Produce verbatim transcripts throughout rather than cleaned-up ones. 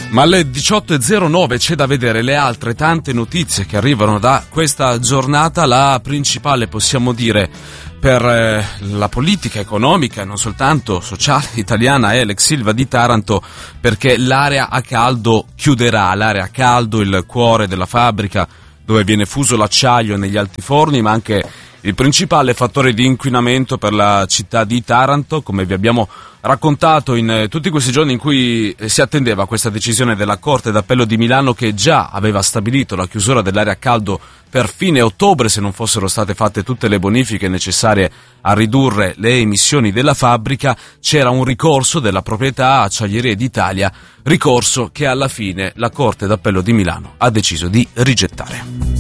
Ma alle diciotto e zero nove c'è da vedere le altre tante notizie che arrivano da questa giornata. La principale, possiamo dire, per eh, la politica economica e non soltanto sociale italiana è l'ex Ilva di Taranto, perché l'area a caldo chiuderà. L'area a caldo, il cuore della fabbrica dove viene fuso l'acciaio negli altiforni, ma anche il principale fattore di inquinamento per la città di Taranto, come vi abbiamo raccontato in eh, tutti questi giorni in cui eh, si attendeva questa decisione della Corte d'Appello di Milano, che già aveva stabilito la chiusura dell'area a caldo per fine ottobre se non fossero state fatte tutte le bonifiche necessarie a ridurre le emissioni della fabbrica. C'era un ricorso della proprietà Acciaierie d'Italia, ricorso che alla fine la Corte d'Appello di Milano ha deciso di rigettare.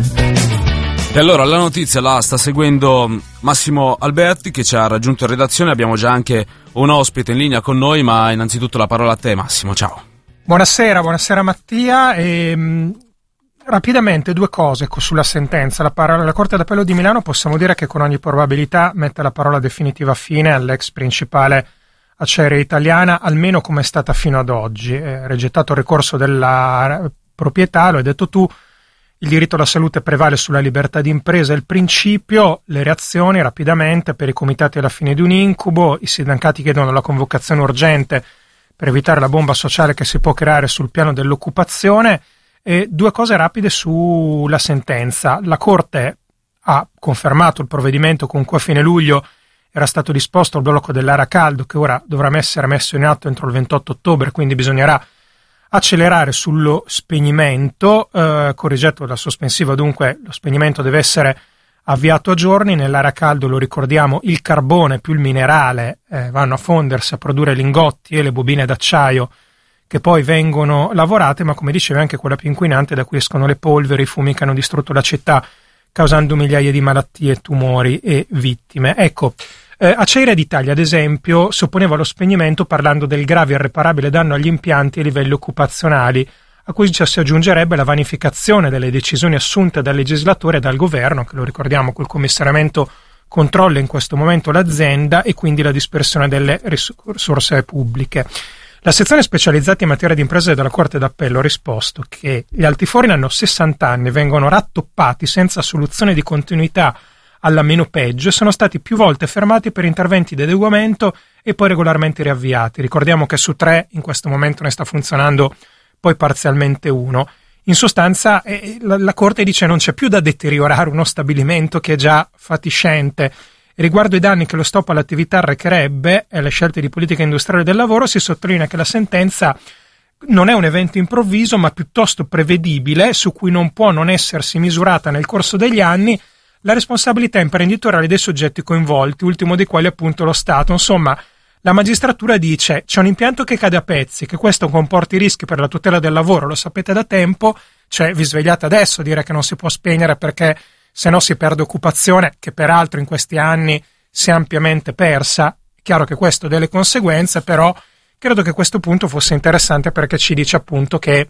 E allora la notizia la sta seguendo Massimo Alberti, che ci ha raggiunto in redazione. Abbiamo già anche un ospite in linea con noi, ma innanzitutto la parola a te, Massimo. Ciao. Buonasera, buonasera Mattia. E, mh, rapidamente due cose sulla sentenza. La, parola, la Corte d'Appello di Milano possiamo dire che con ogni probabilità mette la parola definitiva fine all'ex principale Acciaieria Italiana, almeno come è stata fino ad oggi. È rigettato il ricorso della proprietà, lo hai detto tu. Il diritto alla salute prevale sulla libertà di impresa, il principio, le reazioni rapidamente per i comitati alla fine di un incubo, i sindacati chiedono la convocazione urgente per evitare la bomba sociale che si può creare sul piano dell'occupazione. E due cose rapide sulla sentenza. La Corte ha confermato il provvedimento con cui a fine luglio era stato disposto il blocco dell'area a caldo, che ora dovrà essere messo in atto entro il ventotto ottobre, quindi bisognerà accelerare sullo spegnimento, eh, correggetto dalla sospensiva, dunque lo spegnimento deve essere avviato a giorni. Nell'area a caldo, lo ricordiamo, il carbone più il minerale eh, vanno a fondersi a produrre lingotti e le bobine d'acciaio che poi vengono lavorate, ma come dicevi anche quella più inquinante da cui escono le polveri, i fumi che hanno distrutto la città causando migliaia di malattie, tumori e vittime. Ecco, Eh, Acciaieria d'Italia, ad esempio, si opponeva allo spegnimento parlando del grave e irreparabile danno agli impianti a livelli occupazionali, a cui si aggiungerebbe la vanificazione delle decisioni assunte dal legislatore e dal governo, che lo ricordiamo col commissariamento controlla in questo momento l'azienda, e quindi la dispersione delle risorse pubbliche. La sezione specializzata in materia di imprese della Corte d'Appello ha risposto che gli altiforni hanno sessanta anni, vengono rattoppati senza soluzione di continuità alla meno peggio, sono stati più volte fermati per interventi di adeguamento e poi regolarmente riavviati. Ricordiamo che su tre in questo momento ne sta funzionando poi parzialmente uno. In sostanza eh, la, la Corte dice non c'è più da deteriorare uno stabilimento che è già fatiscente. E riguardo ai danni che lo stop all'attività arrecherebbe e alle scelte di politica industriale del lavoro, si sottolinea che la sentenza non è un evento improvviso, ma piuttosto prevedibile, su cui non può non essersi misurata nel corso degli anni la responsabilità imprenditoriale dei soggetti coinvolti, ultimo dei quali appunto lo Stato. Insomma, la magistratura dice c'è un impianto che cade a pezzi, che questo comporti rischi per la tutela del lavoro, lo sapete da tempo, cioè vi svegliate adesso a dire che non si può spegnere perché se no si perde occupazione, che peraltro in questi anni si è ampiamente persa. È chiaro che questo ha delle conseguenze, però credo che questo punto fosse interessante perché ci dice appunto che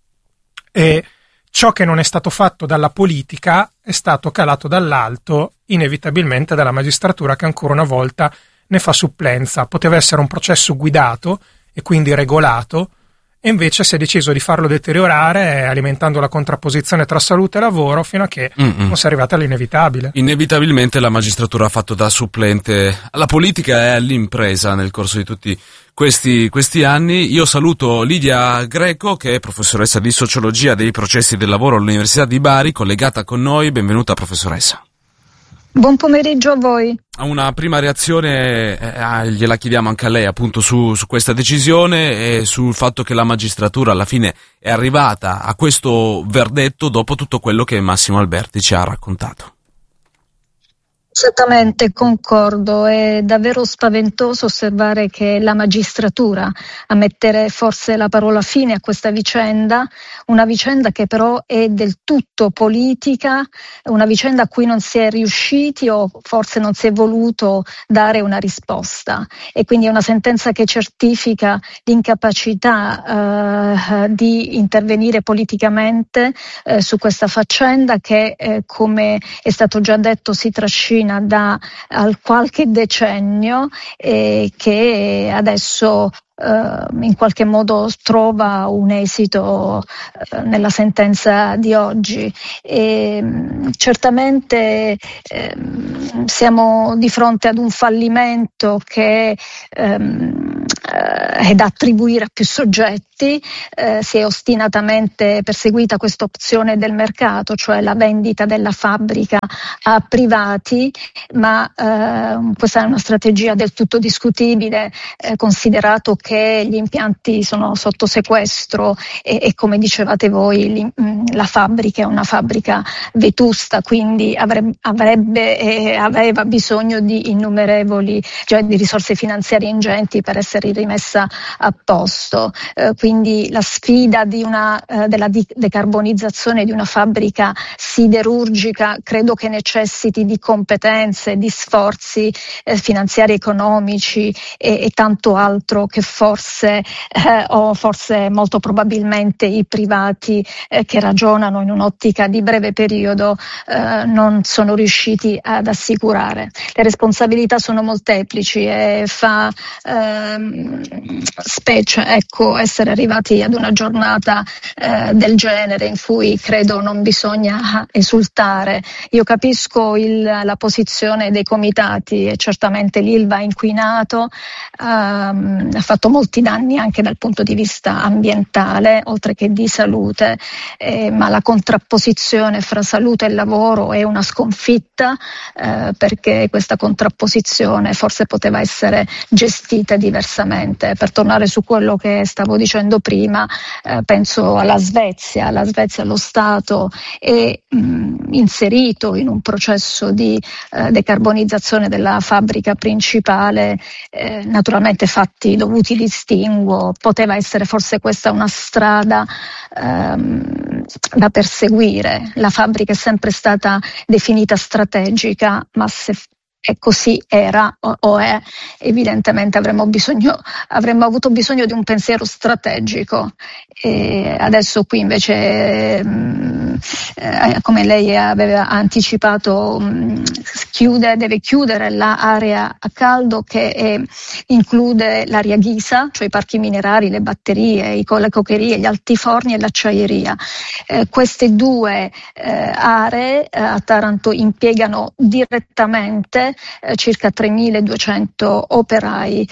eh, ciò che non è stato fatto dalla politica è stato calato dall'alto, inevitabilmente dalla magistratura, che ancora una volta ne fa supplenza. Poteva essere un processo guidato e quindi regolato, e invece si è deciso di farlo deteriorare alimentando la contrapposizione tra salute e lavoro fino a che Mm-mm. non si è arrivata all'inevitabile. Inevitabilmente la magistratura ha fatto da supplente alla politica e all'impresa nel corso di tutti questi, questi anni. Io saluto Lidia Greco, che è professoressa di sociologia dei processi del lavoro all'Università di Bari, collegata con noi. Benvenuta, professoressa. Buon pomeriggio a voi. Una prima reazione eh, gliela chiediamo anche a lei appunto su, su questa decisione e sul fatto che la magistratura alla fine è arrivata a questo verdetto dopo tutto quello che Massimo Alberti ci ha raccontato. Esattamente, concordo. È davvero spaventoso osservare che la magistratura a mettere forse la parola fine a questa vicenda, una vicenda che però è del tutto politica, una vicenda a cui non si è riusciti o forse non si è voluto dare una risposta, e quindi è una sentenza che certifica l'incapacità eh, di intervenire politicamente eh, su questa faccenda che eh, come è stato già detto si trascina da al qualche decennio e che adesso eh, in qualche modo trova un esito eh, nella sentenza di oggi. E, mh, certamente eh, siamo di fronte ad un fallimento che ehm, eh, è da attribuire a più soggetti. Eh, si è ostinatamente perseguita questa opzione del mercato, cioè la vendita della fabbrica a privati, ma eh, questa è una strategia del tutto discutibile, eh, considerato che gli impianti sono sotto sequestro e, e come dicevate voi li, mh, la fabbrica è una fabbrica vetusta, quindi avrebbe, avrebbe e aveva bisogno di innumerevoli, cioè di risorse finanziarie ingenti per essere rimessa a posto. Eh, quindi la sfida di una, eh, della di- decarbonizzazione di una fabbrica siderurgica credo che necessiti di competenze, di sforzi eh, finanziari, economici e, e tanto altro che forse eh, o forse molto probabilmente i privati eh, che ragionano in un'ottica di breve periodo eh, non sono riusciti ad assicurare. Le responsabilità sono molteplici e fa ehm, specie ecco essere arrivati ad una giornata eh, del genere in cui credo non bisogna esultare. Io capisco il, la posizione dei comitati e certamente l'Ilva ha inquinato, ehm, ha fatto molti danni anche dal punto di vista ambientale oltre che di salute, eh, ma la contrapposizione fra salute e lavoro è una sconfitta eh, perché questa contrapposizione forse poteva essere gestita diversamente. Per tornare su quello che stavo dicendo prima, eh, penso alla Svezia. La Svezia, lo Stato è mh, inserito in un processo di eh, decarbonizzazione della fabbrica principale, eh, naturalmente fatti dovuti distinguo. Poteva essere forse questa una strada ehm, da perseguire. La fabbrica è sempre stata definita strategica, ma se e così era o, o è, evidentemente avremmo bisogno, avremmo avuto bisogno di un pensiero strategico. E adesso qui invece, mh, eh, come lei aveva anticipato, mh, chiude, deve chiudere l'area a caldo che è, include l'area ghisa, cioè i parchi minerari, le batterie, i, le cocherie, gli altiforni e l'acciaieria. Eh, queste due eh, aree eh, a Taranto impiegano direttamente Eh, circa tremiladuecento operai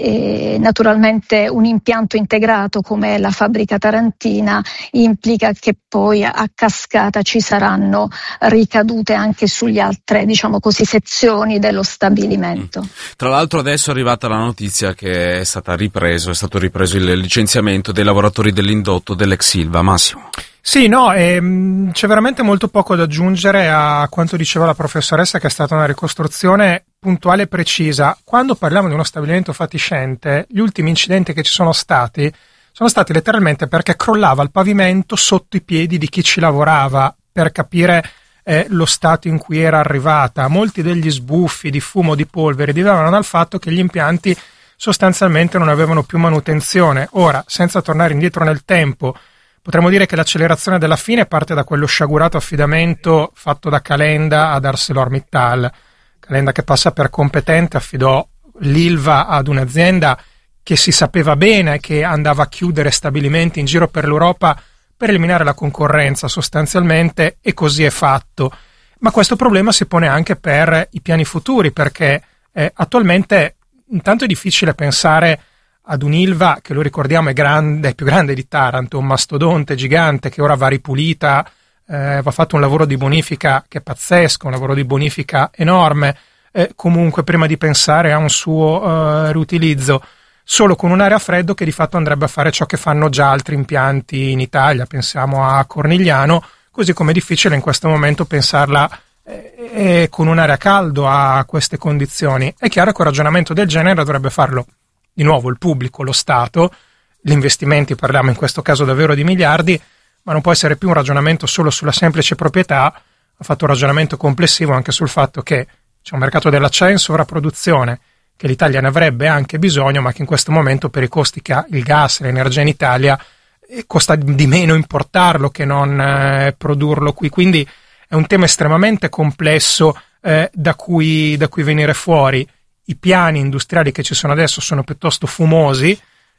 e naturalmente un impianto integrato come la fabbrica tarantina implica che poi a cascata ci saranno ricadute anche sugli altre, diciamo così, sezioni dello stabilimento. Mm. Tra l'altro adesso è arrivata la notizia che è stata ripreso, è stato ripreso il licenziamento dei lavoratori dell'indotto dell'ex Ilva. Massimo. Sì, no, ehm, c'è veramente molto poco da aggiungere a quanto diceva la professoressa, che è stata una ricostruzione puntuale e precisa. Quando parliamo di uno stabilimento fatiscente, gli ultimi incidenti che ci sono stati sono stati letteralmente perché crollava il pavimento sotto i piedi di chi ci lavorava, per capire eh, lo stato in cui era arrivata. Molti degli sbuffi di fumo, di polvere, derivavano dal fatto che gli impianti sostanzialmente non avevano più manutenzione. Ora, senza tornare indietro nel tempo, potremmo dire che l'accelerazione della fine parte da quello sciagurato affidamento fatto da Calenda ad ArcelorMittal. Calenda, che passa per competente, affidò l'Ilva ad un'azienda che si sapeva bene che andava a chiudere stabilimenti in giro per l'Europa per eliminare la concorrenza sostanzialmente, e così è fatto. Ma questo problema si pone anche per i piani futuri, perché eh, attualmente intanto è difficile pensare ad un'Ilva che, lo ricordiamo, è grande, è più grande di Taranto, un mastodonte gigante che ora va ripulita, eh, va fatto un lavoro di bonifica che è pazzesco, un lavoro di bonifica enorme, eh, comunque prima di pensare a un suo eh, riutilizzo, solo con un'area a freddo che di fatto andrebbe a fare ciò che fanno già altri impianti in Italia, pensiamo a Cornigliano, così come è difficile in questo momento pensarla eh, eh, con un'area a caldo a queste condizioni. È chiaro che un ragionamento del genere dovrebbe farlo di nuovo il pubblico, lo Stato. Gli investimenti, parliamo in questo caso davvero di miliardi, ma non può essere più un ragionamento solo sulla semplice proprietà. Ha fatto un ragionamento complessivo anche sul fatto che c'è un mercato dell'acciaio in sovrapproduzione, che l'Italia ne avrebbe anche bisogno, ma che in questo momento, per i costi che ha il gas, l'energia in Italia, costa di meno importarlo che non eh, produrlo qui. Quindi è un tema estremamente complesso eh, da cui, da cui venire fuori. I piani industriali che ci sono adesso sono piuttosto fumosi,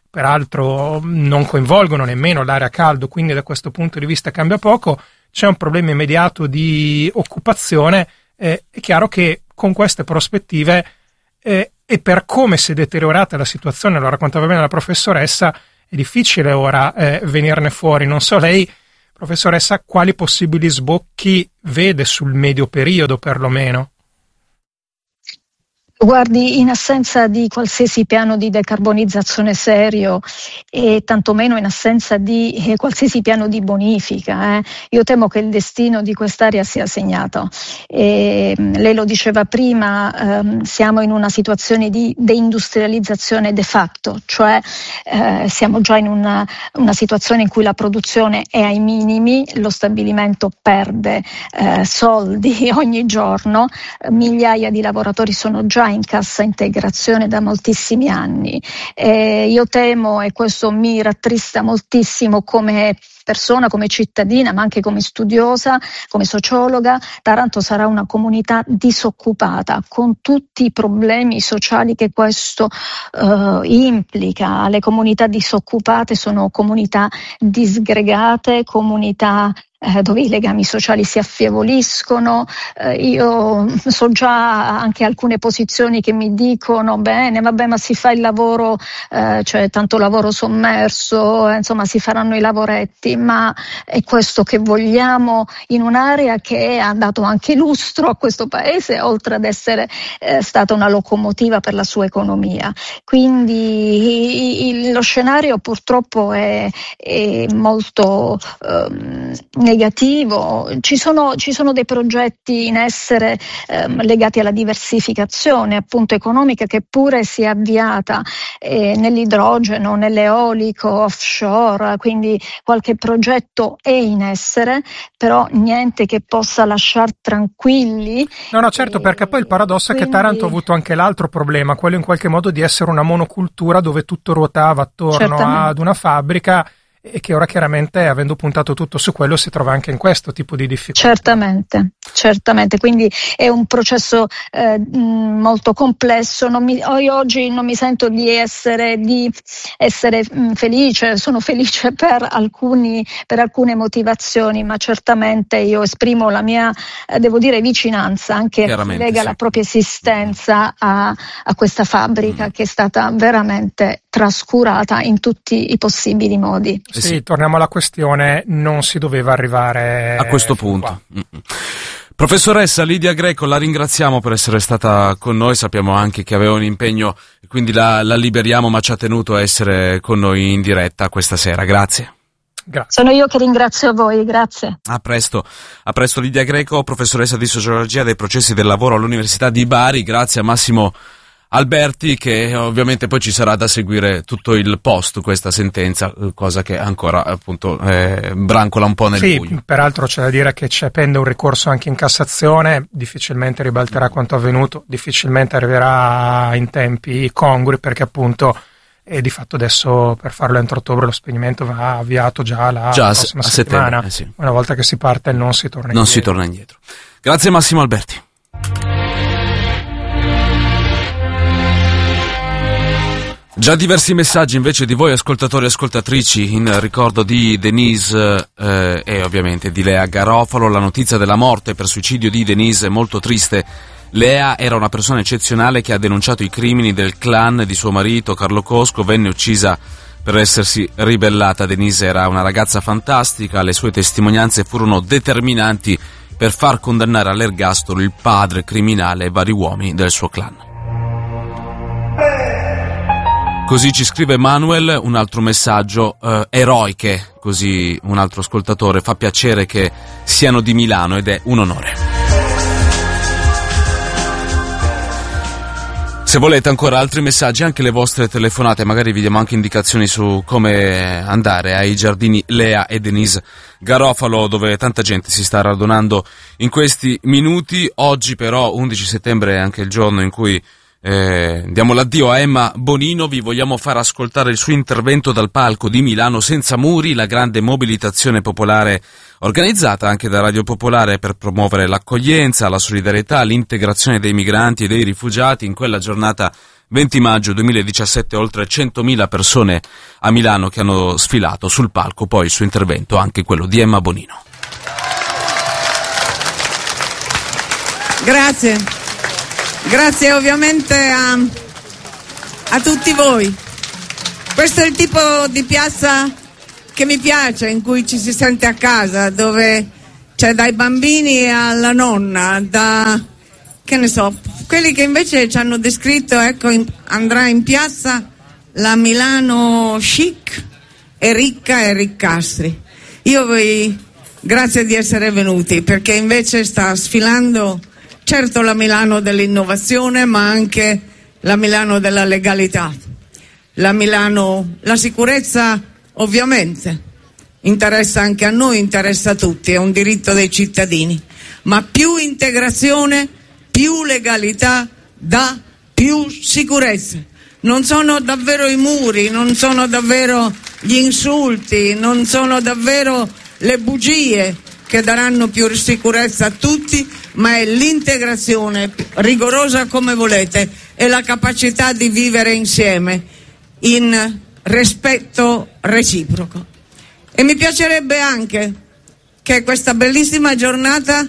peraltro non coinvolgono nemmeno l'area caldo, quindi da questo punto di vista cambia poco. C'è un problema immediato di occupazione, eh, è chiaro che con queste prospettive eh, e per come si è deteriorata la situazione, lo raccontava bene la professoressa, è difficile ora eh, venirne fuori. Non so lei, professoressa, quali possibili sbocchi vede sul medio periodo perlomeno? Guardi, in assenza di qualsiasi piano di decarbonizzazione serio e tantomeno in assenza di eh, qualsiasi piano di bonifica, eh, io temo che il destino di quest'area sia segnato. E, lei lo diceva prima, ehm, siamo in una situazione di deindustrializzazione de facto, cioè eh, siamo già in una, una situazione in cui la produzione è ai minimi, lo stabilimento perde eh, soldi ogni giorno, migliaia di lavoratori sono già in cassa integrazione da moltissimi anni. Eh, io temo, e questo mi rattrista moltissimo come persona, come cittadina, ma anche come studiosa, come sociologa, Taranto sarà una comunità disoccupata, con tutti i problemi sociali che questo eh, implica. Le comunità disoccupate sono comunità disgregate, comunità Eh, dove i legami sociali si affievoliscono. Eh, io so già anche alcune posizioni che mi dicono bene, vabbè, ma si fa il lavoro, eh, cioè tanto lavoro sommerso, eh, insomma si faranno i lavoretti, ma è questo che vogliamo in un'area che ha dato anche lustro a questo paese, oltre ad essere eh, stata una locomotiva per la sua economia. Quindi il, lo scenario purtroppo è, è molto ehm, negativo. Ci sono, ci sono dei progetti in essere ehm, legati alla diversificazione appunto economica, che pure si è avviata eh, nell'idrogeno, nell'eolico, offshore, quindi qualche progetto è in essere, però niente che possa lasciar tranquilli. No, no, certo, e, perché poi il paradosso quindi... è che Taranto ha avuto anche l'altro problema, quello in qualche modo di essere una monocultura dove tutto ruotava attorno Certamente. ad una fabbrica, e che ora chiaramente, avendo puntato tutto su quello, si trova anche in questo tipo di difficoltà. Certamente, certamente, quindi è un processo eh, molto complesso. Non mi, io oggi non mi sento di essere, di essere mh, felice, sono felice per alcuni, per alcune motivazioni, ma certamente io esprimo la mia, eh, devo dire, vicinanza, anche lega sì. la propria esistenza a, a questa fabbrica mm. che è stata veramente trascurata in tutti i possibili modi. Sì, sì, torniamo alla questione, non si doveva arrivare a questo punto. Qua. Professoressa Lidia Greco, la ringraziamo per essere stata con noi, sappiamo anche che aveva un impegno, quindi la, la liberiamo, ma ci ha tenuto a essere con noi in diretta questa sera, grazie. Grazie. Sono io che ringrazio voi, grazie. A presto, a presto Lidia Greco, professoressa di sociologia dei processi del lavoro all'Università di Bari, grazie a Massimo Alberti, che ovviamente poi ci sarà da seguire tutto il post questa sentenza, cosa che ancora appunto eh, brancola un po' nel sì, buio. Peraltro c'è da dire che c'è pende un ricorso anche in Cassazione, difficilmente ribalterà quanto avvenuto, difficilmente arriverà in tempi congrui, perché appunto e di fatto adesso per farlo entro ottobre lo spegnimento va avviato già la già prossima a settimana. Eh sì. Una volta che si parte non si torna non indietro. si torna indietro. Grazie Massimo Alberti. Già diversi messaggi invece di voi ascoltatori e ascoltatrici in ricordo di Denise eh, e ovviamente di Lea Garofalo. La notizia della morte per suicidio di Denise è molto triste. Lea era una persona eccezionale che ha denunciato i crimini del clan di suo marito Carlo Cosco, venne uccisa per essersi ribellata. Denise era una ragazza fantastica, le sue testimonianze furono determinanti per far condannare all'ergastolo il padre criminale e vari uomini del suo clan. Così ci scrive Manuel, un altro messaggio, eh, eroiche, così un altro ascoltatore, fa piacere che siano di Milano ed è un onore. Se volete ancora altri messaggi, anche le vostre telefonate, magari vi diamo anche indicazioni su come andare ai giardini Lea e Denise Garofalo, dove tanta gente si sta radunando in questi minuti. Oggi però, undici settembre, è anche il giorno in cui Eh, diamo l'addio a Emma Bonino. Vi vogliamo far ascoltare il suo intervento dal palco di Milano Senza Muri, la grande mobilitazione popolare organizzata anche da Radio Popolare per promuovere l'accoglienza, la solidarietà, l'integrazione dei migranti e dei rifugiati in quella giornata venti maggio duemiladiciassette, oltre centomila persone a Milano che hanno sfilato sul palco, poi il suo intervento, anche quello di Emma Bonino. Grazie, grazie ovviamente a, a tutti voi. Questo è il tipo di piazza che mi piace, in cui ci si sente a casa, dove c'è dai bambini alla nonna, da, che ne so, quelli che invece ci hanno descritto, ecco, in, andrà in piazza la Milano chic e ricca e riccastri. Io vi grazie di essere venuti, perché invece sta sfilando certo la Milano dell'innovazione, ma anche la Milano della legalità, la Milano, la sicurezza ovviamente interessa anche a noi, interessa a tutti, è un diritto dei cittadini, ma più integrazione, più legalità dà più sicurezza. Non sono davvero i muri, non sono davvero gli insulti, non sono davvero le bugie che daranno più sicurezza a tutti, ma è l'integrazione rigorosa come volete e la capacità di vivere insieme in rispetto reciproco. E mi piacerebbe anche che questa bellissima giornata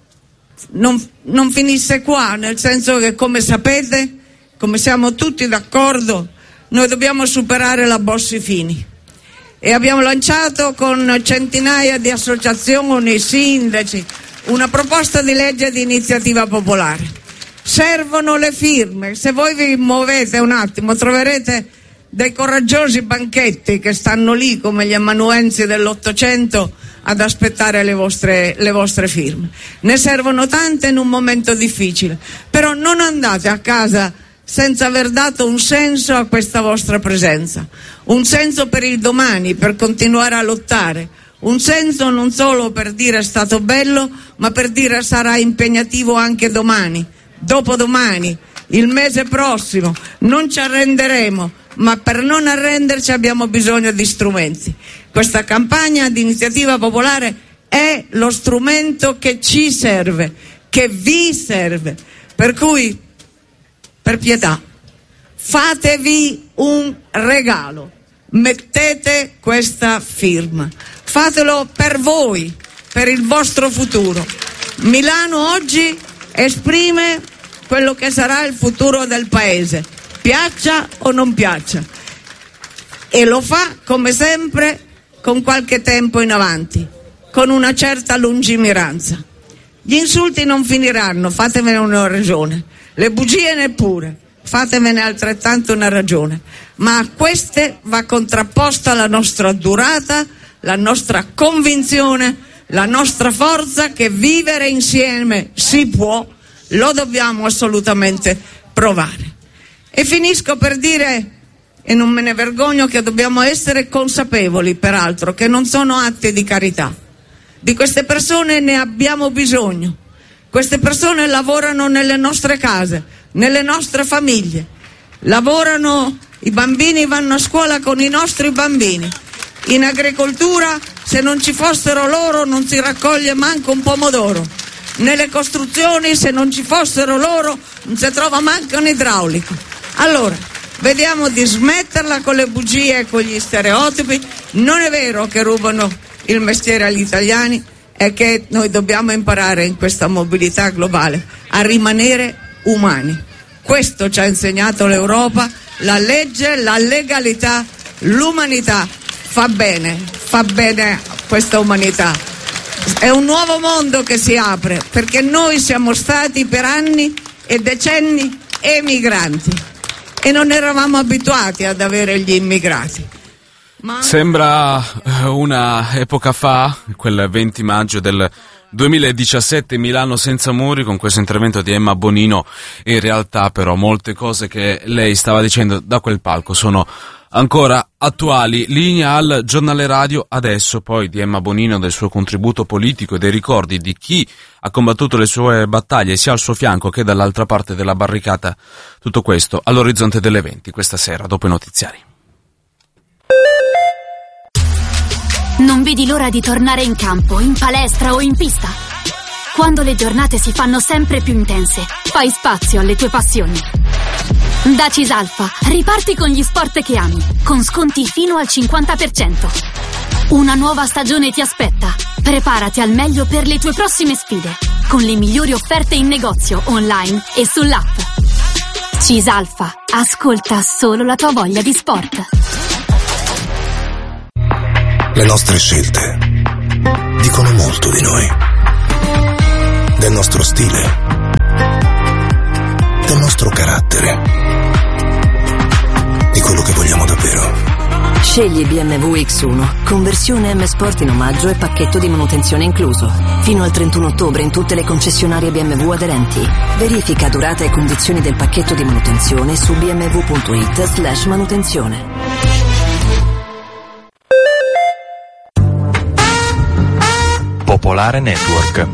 non, non finisse qua, nel senso che, come sapete, come siamo tutti d'accordo, noi dobbiamo superare la Bossi-Fini. E abbiamo lanciato con centinaia di associazioni, sindaci, una proposta di legge di iniziativa popolare. Servono le firme, se voi vi muovete un attimo troverete dei coraggiosi banchetti che stanno lì come gli amanuensi dell'Ottocento ad aspettare le vostre, le vostre firme. Ne servono tante in un momento difficile, però non andate a casa senza aver dato un senso a questa vostra presenza, un senso per il domani, per continuare a lottare, un senso non solo per dire è stato bello, ma per dire sarà impegnativo anche domani, dopodomani, il mese prossimo, non ci arrenderemo, ma per non arrenderci abbiamo bisogno di strumenti. Questa campagna di iniziativa popolare è lo strumento che ci serve, che vi serve, per cui, per pietà, fatevi un regalo, mettete questa firma, fatelo per voi, per il vostro futuro. Milano oggi esprime quello che sarà il futuro del paese, piaccia o non piaccia, e lo fa come sempre con qualche tempo in avanti, con una certa lungimiranza. Gli insulti non finiranno, fatevene una ragione, le bugie neppure, fatevene altrettanto una ragione, ma a queste va contrapposta la nostra durata, la nostra convinzione, la nostra forza che vivere insieme si può, lo dobbiamo assolutamente provare. E finisco per dire, e non me ne vergogno, che dobbiamo essere consapevoli, peraltro, che non sono atti di carità. Di queste persone ne abbiamo bisogno. Queste persone lavorano nelle nostre case, nelle nostre famiglie. Lavorano, i bambini vanno a scuola con i nostri bambini. In agricoltura, se non ci fossero loro, non si raccoglie manco un pomodoro. Nelle costruzioni, se non ci fossero loro, non si trova manco un idraulico. Allora, vediamo di smetterla con le bugie e con gli stereotipi. Non è vero che rubano il mestiere agli italiani, è che noi dobbiamo imparare in questa mobilità globale a rimanere umani. Questo ci ha insegnato l'Europa, la legge, la legalità, l'umanità. Fa bene, fa bene questa umanità. È un nuovo mondo che si apre, perché noi siamo stati per anni e decenni emigranti e non eravamo abituati ad avere gli immigrati. Ma... Sembra una epoca fa, quel venti maggio del duemiladiciassette, Milano senza muri, con questo intervento di Emma Bonino. In realtà però molte cose che lei stava dicendo da quel palco sono ancora attuali. Linea al giornale radio adesso, poi di Emma Bonino, del suo contributo politico e dei ricordi di chi ha combattuto le sue battaglie sia al suo fianco che dall'altra parte della barricata. Tutto questo all'orizzonte delle venti questa sera, dopo i notiziari. Non vedi l'ora di tornare in campo, in palestra o in pista? Quando le giornate si fanno sempre più intense, fai spazio alle tue passioni. Da Cisalfa, riparti con gli sport che ami, con sconti fino al cinquanta per cento. Una nuova stagione ti aspetta. Preparati al meglio per le tue prossime sfide, con le migliori offerte in negozio, online e sull'app. Cisalfa, ascolta solo la tua voglia di sport. Le nostre scelte dicono molto di noi, del nostro stile, del nostro carattere, di quello che vogliamo davvero. Scegli B M W X uno, conversione M Sport in omaggio e pacchetto di manutenzione incluso. Fino al trentuno ottobre in tutte le concessionarie B M W aderenti. Verifica durata e condizioni del pacchetto di manutenzione su bmw.it slash manutenzione. Popolare Network.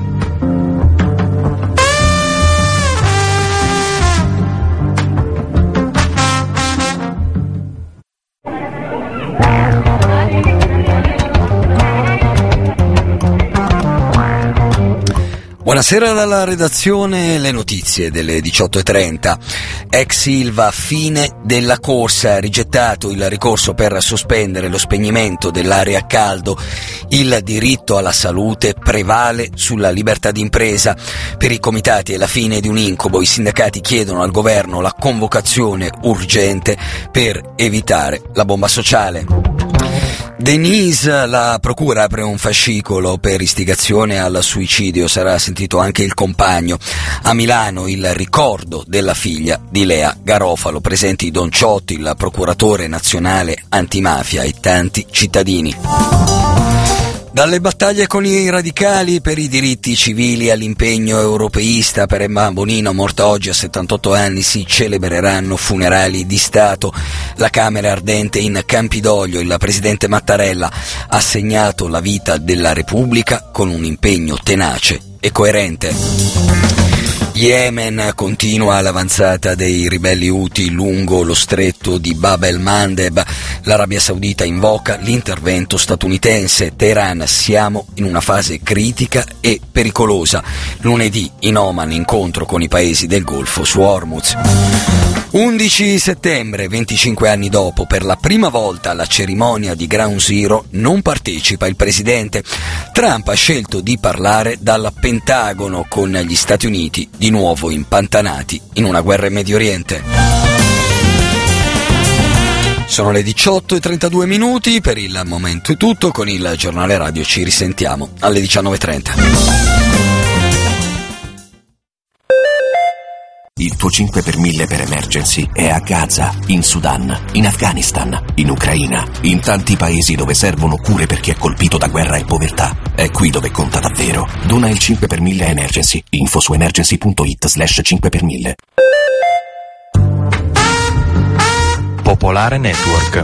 Buonasera dalla redazione, le notizie delle diciotto e trenta. Ex Ilva, fine della corsa, rigettato il ricorso per sospendere lo spegnimento dell'area a caldo. Il diritto alla salute prevale sulla libertà d'impresa. Per i comitati è la fine di un incubo, i sindacati chiedono al governo la convocazione urgente per evitare la bomba sociale. Denise, la procura apre un fascicolo per istigazione al suicidio, sarà sentito anche il compagno. A Milano il ricordo della figlia di Lea Garofalo, presenti Don Ciotti, il procuratore nazionale antimafia e tanti cittadini. Dalle battaglie con i radicali per i diritti civili all'impegno europeista per Emma Bonino, morta oggi a settantotto anni, si celebreranno funerali di Stato. La Camera ardente in Campidoglio, il presidente Mattarella ha segnato la vita della Repubblica con un impegno tenace e coerente. Yemen, continua l'avanzata dei ribelli Houthi lungo lo stretto di Bab el-Mandeb. L'Arabia Saudita invoca l'intervento statunitense. Teheran, siamo in una fase critica e pericolosa. Lunedì in Oman incontro con i paesi del Golfo su Hormuz. undici settembre, venticinque anni dopo, per la prima volta alla cerimonia di Ground Zero non partecipa il presidente. Trump ha scelto di parlare dal Pentagono, con gli Stati Uniti di nuovo impantanati in una guerra in Medio Oriente. Sono le diciotto e trentadue minuti, per il momento è tutto, con il giornale radio ci risentiamo alle diciannove e trenta. Il tuo cinque per mille per emergency è a Gaza, in Sudan, in Afghanistan, in Ucraina, in tanti paesi dove servono cure per chi è colpito da guerra e povertà. È qui dove conta davvero. Dona il cinque per mille a Emergency. Info su emergency.it slash cinque per mille. Popolare Network.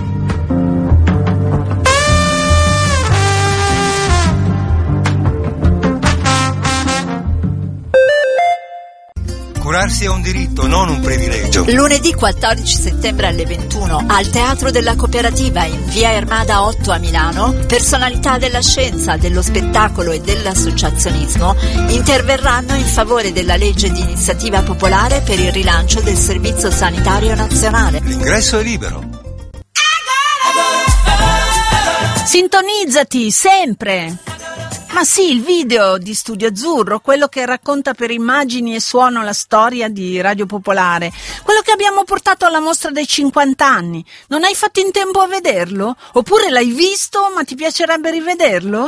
Curarsi è un diritto, non un privilegio. Lunedì quattordici settembre alle ventuno al Teatro della Cooperativa in via Ermada otto a Milano, personalità della scienza, dello spettacolo e dell'associazionismo interverranno in favore della legge di iniziativa popolare per il rilancio del Servizio Sanitario Nazionale. L'ingresso è libero. Sintonizzati sempre! Ma sì, il video di Studio Azzurro, quello che racconta per immagini e suono la storia di Radio Popolare, quello che abbiamo portato alla mostra dei cinquanta anni. Non hai fatto in tempo a vederlo? Oppure l'hai visto ma ti piacerebbe rivederlo?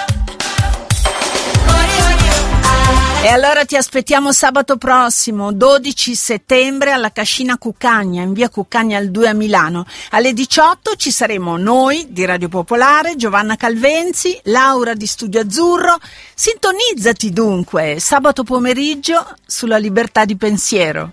E allora ti aspettiamo sabato prossimo, dodici settembre, alla Cascina Cuccagna, in via Cuccagna al due a Milano. Alle diciotto ci saremo noi di Radio Popolare, Giovanna Calvenzi, Laura di Studio Azzurro. Sintonizzati dunque, sabato pomeriggio, sulla libertà di pensiero.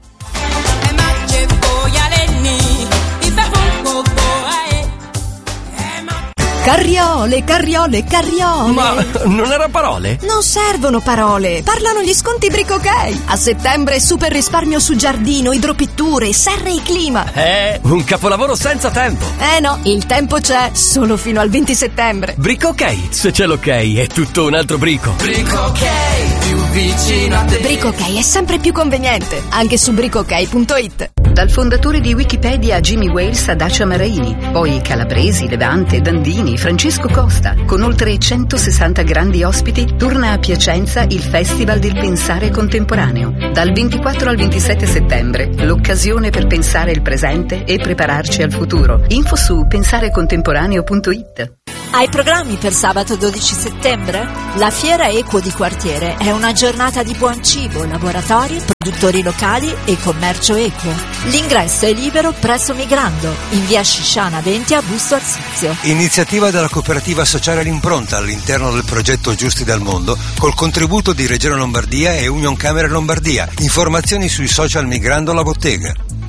Carriole, carriole, carriole. Ma non erano parole? Non servono parole, parlano gli sconti Bricokay. A settembre super risparmio su giardino, idropitture, serre e clima. Eh, un capolavoro senza tempo. Eh no, il tempo c'è, solo fino al venti settembre. Bricokay, se c'è l'ok è tutto un altro brico. Bricokay, più vicino a te. Bricokay è sempre più conveniente, anche su bricokay punto it. Dal fondatore di Wikipedia Jimmy Wales a Dacia Maraini, poi Calabresi, Levante, Dandini, Francesco Costa. Con oltre centosessanta grandi ospiti torna a Piacenza il Festival del Pensare Contemporaneo. Dal ventiquattro al ventisette settembre, l'occasione per pensare il presente e prepararci al futuro. Info su pensarecontemporaneo punto it. Hai programmi per sabato dodici settembre? La Fiera Equo di Quartiere è una giornata di buon cibo, laboratori, produttori locali e commercio equo. L'ingresso è libero presso Migrando, in via Scisciana venti a Busto Arsizio. Iniziativa della cooperativa sociale L'Impronta all'interno del progetto Giusti dal Mondo, col contributo di Regione Lombardia e Union Camere Lombardia. Informazioni sui social Migrando la Bottega.